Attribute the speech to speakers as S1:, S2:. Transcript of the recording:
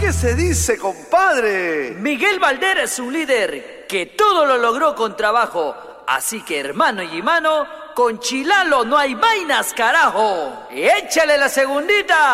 S1: ¿Qué se dice, compadre?
S2: Miguel Valder es un líder que todo lo logró con trabajo. Así que, hermano y mano, con Chilalo no hay vainas, carajo. ¡Échale la segundita!